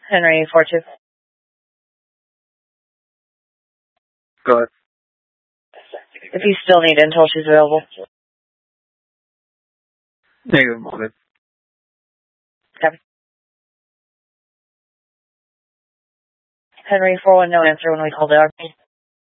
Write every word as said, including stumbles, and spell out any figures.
Henry four two. Go ahead. If you still need intel, she's available. Negative, all good. Copy. Henry four one, no answer when we called out.